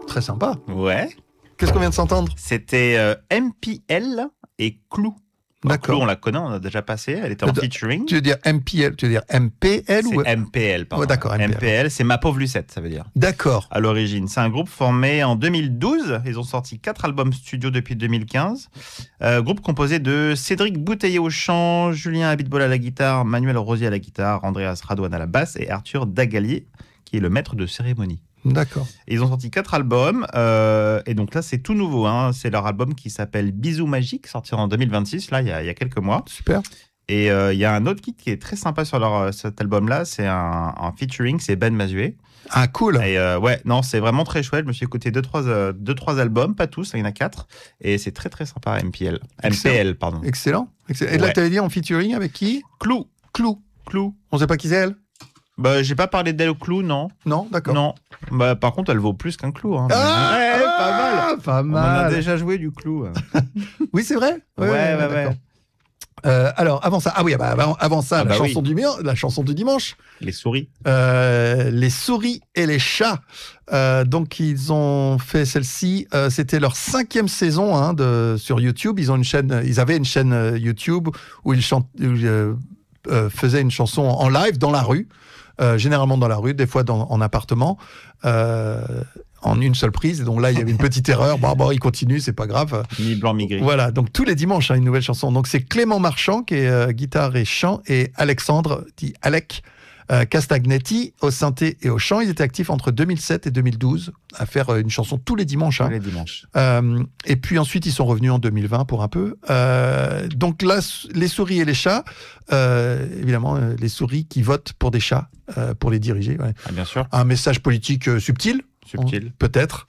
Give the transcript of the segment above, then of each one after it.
Très sympa. Ouais. Qu'est-ce qu'on vient de s'entendre? C'était MPL et Clou. D'accord. Clou, on la connaît, on a déjà passé. Elle était en featuring. Tu veux dire MPL, tu veux dire MPL ou MPL, pardon. Ouais, d'accord, MPL, c'est Ma Pauvre Lucette, ça veut dire. D'accord. À l'origine. C'est un groupe formé en 2012. Ils ont sorti 4 albums studio depuis 2015. Groupe composé de Cédric Bouteiller au chant, Julien Abitbol à la guitare, Manuel Rosier à la guitare, Andreas Radouane à la basse et Arthur Dagalier, qui est le maître de cérémonie. D'accord. Et ils ont sorti 4 albums, et donc là c'est tout nouveau, hein. C'est leur album qui s'appelle Bisous Magique, sorti en 2026, là il y a quelques mois. Super. Et il y a un autre kit qui est très sympa sur cet album-là, c'est un featuring, c'est Ben Mazué. Ah cool. Et ouais, non, c'est vraiment très chouette, je me suis écouté 2-3 albums, pas tous, il y en a 4, et c'est très très sympa, MPL, pardon. Excellent. Et là tu avais dit en featuring avec qui? Clou. On sait pas qui c'est elle? Bah, j'ai pas parlé d'elle au Clou, non. Non, d'accord. Non. Bah, par contre, elle vaut plus qu'un Clou. Hein. Pas mal. On a déjà joué du Clou. Oui, c'est vrai. Ouais. Alors, avant ça, la chanson du dimanche. Les souris. Les souris et les chats. Donc, ils ont fait celle-ci. C'était leur 5e saison sur YouTube. Ils avaient une chaîne YouTube où ils faisaient une chanson en live dans la rue. Généralement dans la rue, des fois en appartement, en une seule prise. Et donc là, il y avait une petite erreur. Bon, il continue, c'est pas grave. Mi blanc, mi gris. Voilà, donc tous les dimanches, une nouvelle chanson. Donc c'est Clément Marchand qui est guitare et chant, et Alexandre, dit Alec, Castagnetti au synthé et au chant. Ils étaient actifs entre 2007 et 2012 à faire une chanson tous les dimanches. Tous les dimanches. Et puis ensuite, ils sont revenus en 2020 pour un peu. Donc là, les souris et les chats, évidemment, les souris qui votent pour des chats pour les diriger. Ouais. Ah, bien sûr. Un message politique subtil. Peut-être.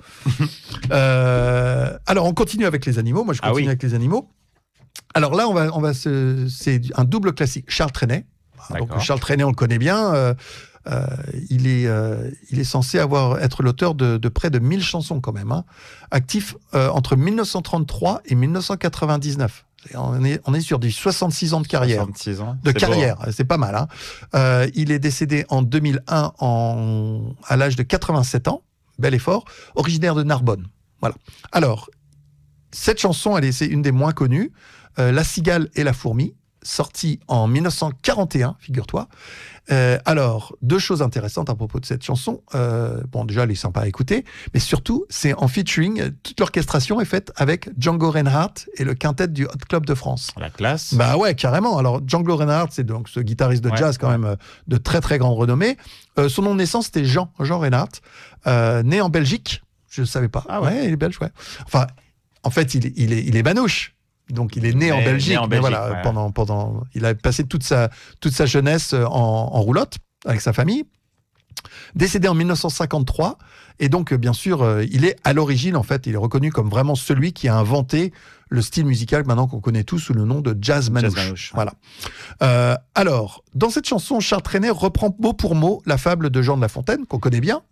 Alors, on continue avec les animaux. Moi, je continue avec les animaux. Alors là, c'est un double classique. Charles Trenet. Donc Charles Trenet, on le connaît bien. Il est censé être l'auteur de près de 1000 chansons quand même. Actif entre 1933 et 1999. On est sur du 66 ans de carrière. 66 ans. Carrière, c'est pas mal. Il est décédé en 2001 à l'âge de 87 ans. Bel effort. Originaire de Narbonne. Voilà. Alors, cette chanson, c'est une des moins connues. La cigale et la fourmi, sortie en 1941, figure-toi. Alors, 2 choses intéressantes à propos de cette chanson. Bon, déjà, elle est sympa à écouter, mais surtout, c'est en featuring. Toute l'orchestration est faite avec Django Reinhardt et le quintet du Hot Club de France. La classe. Bah ouais, carrément. Alors, Django Reinhardt, c'est donc ce guitariste de jazz quand même de très très grande renommée. Son nom de naissance, c'était Jean Reinhardt, né en Belgique. Je ne savais pas. Ah ouais, il est belge, ouais. Enfin, en fait, il est manouche. Donc il est né en Belgique, mais voilà, pendant, il a passé toute sa jeunesse en roulotte avec sa famille. Décédé en 1953, et donc bien sûr, il est à l'origine, en fait, il est reconnu comme vraiment celui qui a inventé le style musical maintenant qu'on connaît tous sous le nom de jazz manouche. Voilà. Alors, dans cette chanson, Charles Trenet reprend mot pour mot la fable de Jean de La Fontaine, qu'on connaît bien.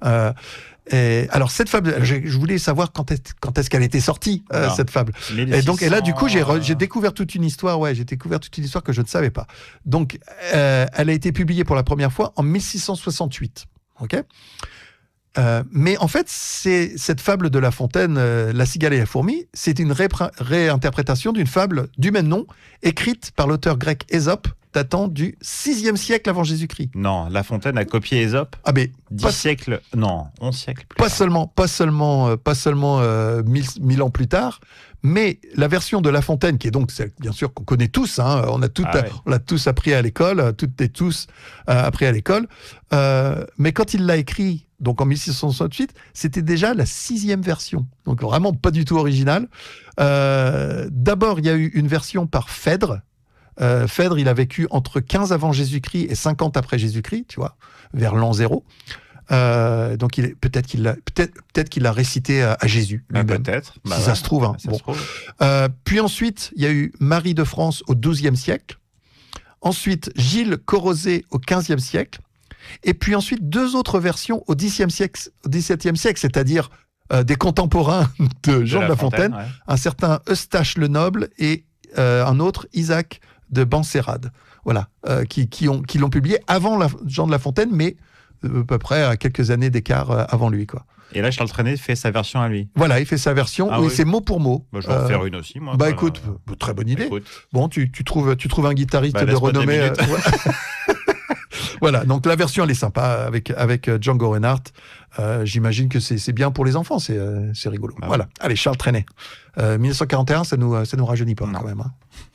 Et alors cette fable, je voulais savoir quand est-ce qu'elle était sortie, cette fable. Et là, du coup, j'ai découvert toute une histoire. Ouais, j'ai découvert toute une histoire que je ne savais pas. Donc, elle a été publiée pour la première fois en 1668. Ok. Mais en fait, c'est cette fable de La Fontaine, La cigale et la fourmi, c'est une réinterprétation d'une fable du même nom, écrite par l'auteur grec Ésope, datant du 6e siècle avant Jésus-Christ. Non, La Fontaine a copié Ésope. Ah mais 11 siècles plus pas tard. Pas seulement 1000 ans plus tard, mais la version de La Fontaine, qui est donc celle, bien sûr, qu'on connaît tous, on l'a tous appris à l'école, toutes et tous appris à l'école, mais quand il l'a écrit, donc en 1668, c'était déjà la 6e version, donc vraiment pas du tout original. D'abord, il y a eu une version par Phèdre. Phèdre, il a vécu entre 15 avant Jésus-Christ et 50 après Jésus-Christ, tu vois, vers l'an 0. Donc peut-être qu'il l'a récité à Jésus. Peut-être. Si ça se trouve. Puis ensuite, il y a eu Marie de France au XIIe siècle. Ensuite, Gilles Corrozet au XVe siècle. Et puis ensuite, 2 autres versions au XVIIe siècle, c'est-à-dire des contemporains de Jean de La Fontaine, un certain Eustache le Noble et un autre Isaac de Benserade, voilà, qui l'ont publié avant Jean de La Fontaine, mais à peu près à quelques années d'écart avant lui, quoi. Et là, Charles Trenet fait sa version à lui. Voilà, il fait sa version, oui. C'est mot pour mot. Bah, je vais en faire une aussi, moi. Bah écoute, très bonne idée. Écoute. Bon, tu trouves un guitariste de renommée. Voilà, donc la version, elle est sympa avec Django Reinhardt. J'imagine que c'est bien pour les enfants, c'est rigolo. Voilà, allez, Charles Trenet. 1941, ça nous rajeunit pas quand même. Hein.